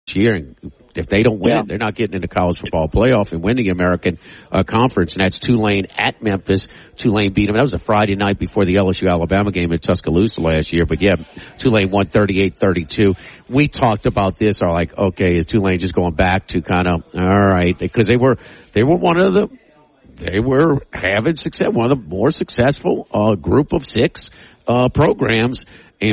next year. And if they don't win it, they're not getting into college football playoff and win the American Conference. And that's Tulane at Memphis. Tulane beat them. That was a Friday night before the LSU-Alabama game in Tuscaloosa last year. But, yeah, Tulane won 38-32. We talked about this. Are like, okay, is Tulane just going back to kind of, all right, because they were having success, one of the more successful group of 6 programs,